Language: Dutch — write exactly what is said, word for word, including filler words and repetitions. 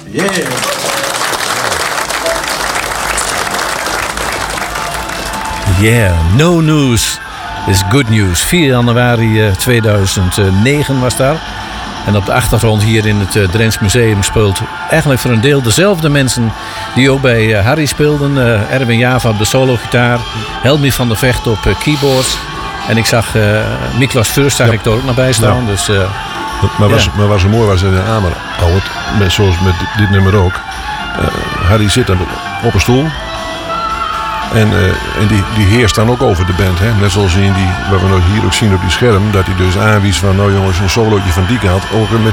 Yeah. Yeah, no news is good news. vier januari tweeduizend negen was daar. En op de achtergrond hier in het uh, Drents Museum speelt eigenlijk voor een deel dezelfde mensen die ook bij uh, Harry speelden. Uh, Erwin Java op de solo-gitaar, Helmi van der Vecht op uh, keyboards. En ik zag uh, Miklas Furst zag ja. ik er ook nog bij staan. Ja. Dus, uh, maar, was, ja. maar was zo mooi was in Amer, met, zoals met dit nummer ook. Uh, Harry zit dan op een stoel. En, uh, en die, die heerst dan ook over de band. Hè? Net zoals in die, wat we nog hier ook zien op die scherm. Dat hij dus aanwies van, nou jongens, een solootje van die kant. Ook met